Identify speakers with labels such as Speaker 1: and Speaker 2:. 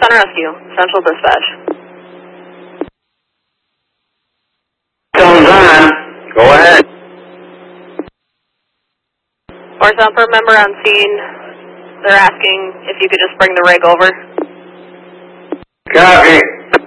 Speaker 1: Center Rescue, Central Dispatch.
Speaker 2: Phone's on. Go ahead.
Speaker 1: Horizontal member on scene. They're asking if you could just bring the rig over.
Speaker 2: Copy.